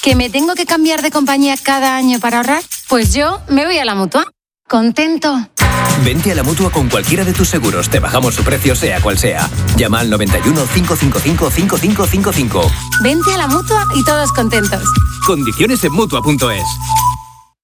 ¿Que me tengo que cambiar de compañía cada año para ahorrar? Pues yo me voy a la Mutua. Contento. Vente a la Mutua con cualquiera de tus seguros. Te bajamos su precio, sea cual sea. Llama al 91 555 5555. Vente a la Mutua y todos contentos. Condiciones en Mutua.es.